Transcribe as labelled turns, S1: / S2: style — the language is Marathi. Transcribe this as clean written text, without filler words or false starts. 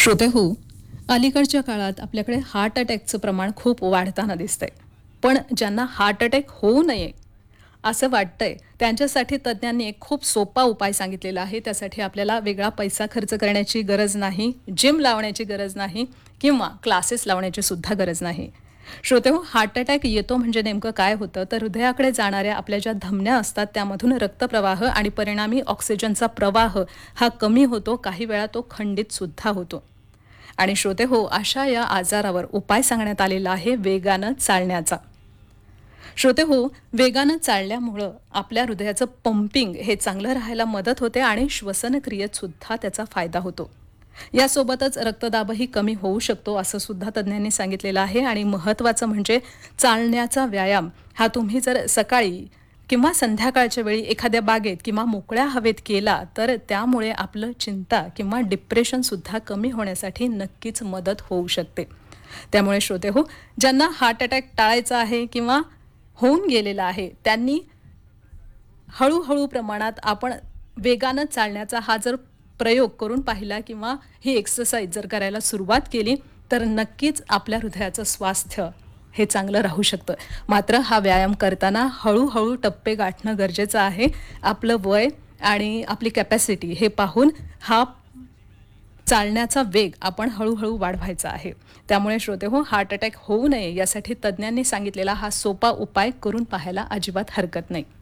S1: श्रोते हो, अलीकडच्या काळात आपल्याकडे हार्ट अटॅकचं प्रमाण खूप वाढताना दिसतंय. पण ज्यांना हार्ट अटॅक होऊ नये असं वाटतंय, त्यांच्यासाठी तज्ज्ञांनी एक खूप सोपा उपाय सांगितलेला आहे. त्यासाठी आपल्याला वेगळा पैसा खर्च करण्याची गरज नाही, जिम लावण्याची गरज नाही किंवा क्लासेस लावण्याची सुद्धा गरज नाही. श्रोतेहो, हार्ट अटॅक येतो म्हणजे नेमकं काय होतं? तर हृदयाकडे जाणाऱ्या आपल्या ज्या धमन्या असतात, त्यामधून रक्तप्रवाह आणि परिणामी ऑक्सिजनचा प्रवाह हा कमी होतो. काही वेळा तो खंडित सुद्धा होतो. आणि श्रोते हो, अशा या आजारावर उपाय सांगण्यात आलेला आहे वेगानं चालण्याचा. श्रोते हो, वेगानं चालल्यामुळं आपल्या हृदयाचं पंपिंग हे चांगलं राहायला मदत होते आणि श्वसन क्रियेत सुद्धा त्याचा फायदा होतो. यासोबतच रक्तदाबही कमी होऊ शकतो असं सुद्धा तज्ज्ञांनी सांगितलेलं आहे. आणि महत्त्वाचं म्हणजे चालण्याचा व्यायाम हा तुम्ही जर सकाळी किंवा संध्याकाळच्या वेळी एखाद्या बागेत किंवा मोकळ्या हवेत केला तर त्यामुळे आपलं चिंता किंवा डिप्रेशन सुद्धा कमी होण्यासाठी नक्कीच मदत होऊ शकते. त्यामुळे श्रोते हो, ज्यांना हार्ट अटॅक टाळायचा आहे किंवा होऊन गेलेला आहे त्यांनी हळूहळू प्रमाणात आपण वेगानं चालण्याचा हा जर प्रयोग करून पाहिला किंवा ही एक्सरसाइज जर करायला सुरुवात केली तर नक्कीच आपल्या हृदयाचं स्वास्थ्य हे चांगलं राहू शकतं. मात्र हा व्यायाम करताना हळूहळू टप्पे गाठणं गरजेचं आहे. आपलं वय आणि आपली कॅपॅसिटी हे पाहून हा चालण्याचा वेग आपण हळूहळू वाढवायचा आहे. त्यामुळे श्रोते हो, हार्ट अटॅक होऊ नये यासाठी तज्ज्ञांनी सांगितलेला हा सोपा उपाय करून पाहायला अजिबात हरकत नाही.